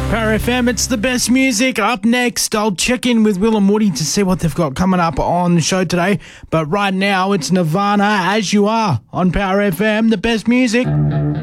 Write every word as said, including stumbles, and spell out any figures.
Power F M, it's the best music. Up next, I'll check in with Will and Woody to see what they've got coming up on the show today. But right now, it's Nirvana, As You Are, on Power F M, the best music.